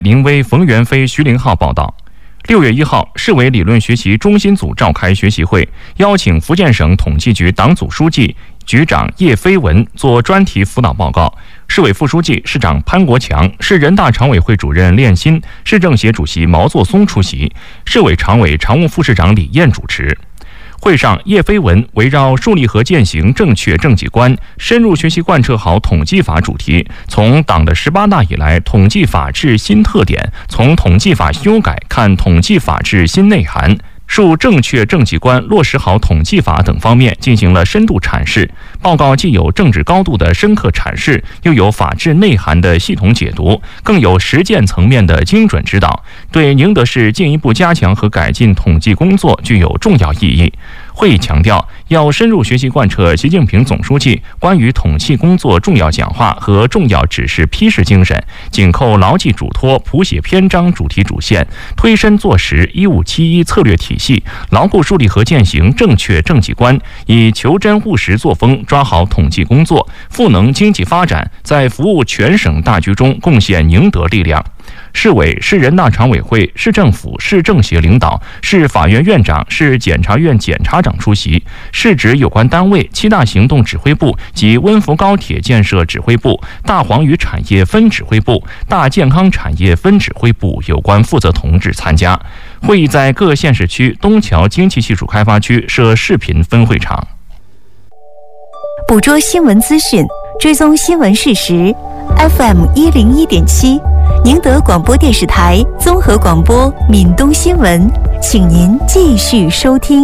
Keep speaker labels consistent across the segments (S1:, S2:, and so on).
S1: 临危冯元飞、徐凌浩报道。6月1号，市委理论学习中心组召开学习会，邀请福建省统计局党组书记、局长叶飞文做专题辅导报告。市委副书记、市长潘国强，市人大常委会主任练新，市政协主席毛作松出席，市委常委、常务副市长李燕主持。会上，叶飞文围绕树立和践行正确政绩观，深入学习贯彻好统计法主题，从党的18大以来统计法治新特点，从统计法修改看统计法治新内涵，述正确政绩观落实好统计法等方面进行了深度阐释。报告既有政治高度的深刻阐释，又有法治内涵的系统解读，更有实践层面的精准指导，对宁德市进一步加强和改进统计工作具有重要意义。会议强调，要深入学习贯彻习近平总书记关于统计工作重要讲话和重要指示批示精神，紧扣牢记嘱托、谱写篇章主题主线，推深做实1571策略体系，牢固树立和践行正确政绩观，以求真务实作风抓好统计工作，赋能经济发展，在服务全省大局中贡献宁德力量。市委、市人大常委会、市政府、市政协领导、市法院院长、市检察院检察长出席，市指有关单位7大行动指挥部及温福高铁建设指挥部、大黄鱼产业分指挥部、大健康产业分指挥部有关负责同志参加。会议在各县市区东桥经济技术开发区设视频分会场。
S2: 捕捉新闻资讯，追踪新闻事实。FM 101.7，宁德广播电视台综合广播闽东新闻，请您继续收听。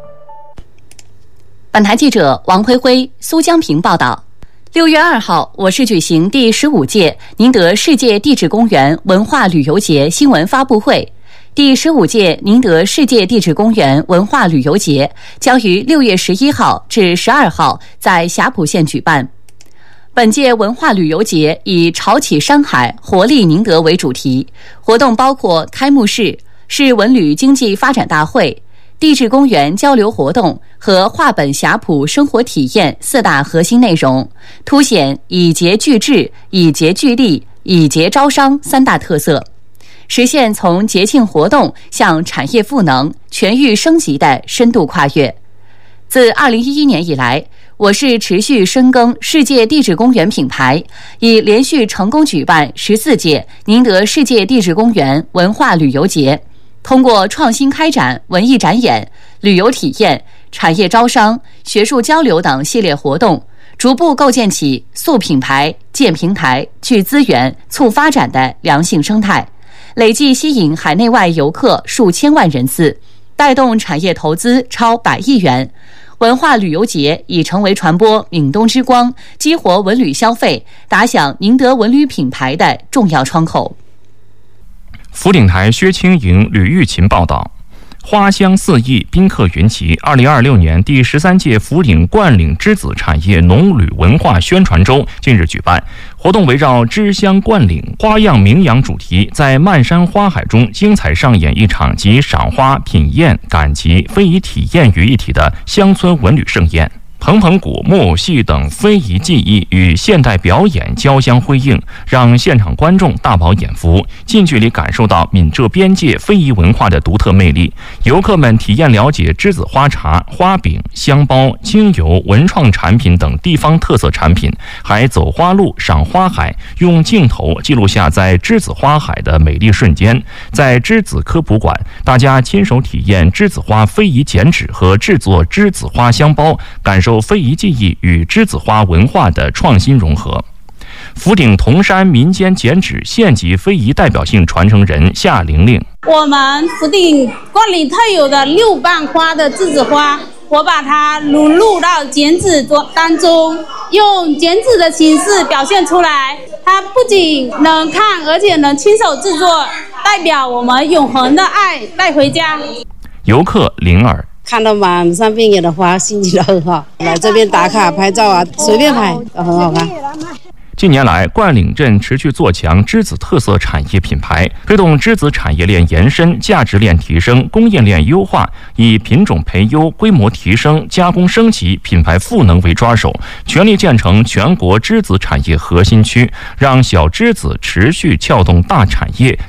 S3: 本台记者王辉辉、苏江平报道。6月2号，我市举行第15届宁德世界地质公园文化旅游节新闻发布会。第15届宁德世界地质公园文化旅游节将于6月11号至12号在霞浦县举办。本届文化旅游节以潮起山海，活力宁德为主题，活动包括开幕式、市文旅经济发展大会、地质公园交流活动和画本霞浦生活体验4大核心内容，凸显以节聚智、以节聚力、以节招商3大特色，实现从节庆活动向产业赋能、全域升级的深度跨越。自2011年以来，我市持续深耕世界地质公园品牌，已连续成功举办14届宁德世界地质公园文化旅游节，通过创新开展文艺展演、旅游体验、产业招商、学术交流等系列活动，逐步构建起塑品牌、建平台、聚资源、促发展的良性生态，累计吸引海内外游客数千万人次，带动产业投资超100亿元。文化旅游节已成为传播闽东之光、激活文旅消费、打响宁德文旅品牌的重要窗口。
S1: 福鼎台薛清莹、吕玉琴报道。花香四溢，宾客云集。2026年第13届福鼎冠岭之子产业农旅文化宣传周近日举办，活动围绕芝香冠岭花样名扬主题，在漫山花海中精彩上演一场集赏花、品宴、赶集、非遗体验于一体的乡村文旅盛宴。棚棚鼓、木偶戏等非遗技艺与现代表演交相辉映，让现场观众大饱眼福，近距离感受到闽浙边界非遗文化的独特魅力。游客们体验了解栀子花茶、花饼、香包、精油、文创产品等地方特色产品，还走花路、赏花海，用镜头记录下在栀子花海的美丽瞬间。在栀子科普馆，大家亲手体验栀子花非遗剪纸和制作栀子花香包，感受非遗技艺与栀子花文化的创新融合。福鼎铜山民间剪纸县级非遗代表性传承人夏玲玲：
S4: 我们福鼎冠岭特有的6瓣花的栀子花，我把它融入到剪纸当中，用剪纸的形式表现出来。它不仅能看，而且能亲手制作，代表我们永恒的爱带回家。
S1: 游客灵儿：
S5: 看到满山遍野的花，心情都很好。来这边打卡拍照啊，随便拍都很好看。
S1: 近年来，灌岭镇持续做强栀子特色产业品牌，推动栀子产业链延伸、价值链提升、供应链优化，以品种培优、规模提升、加工升级、品牌赋能为抓手，全力建成全国栀子产业核心区，让小栀子持续撬动大产业，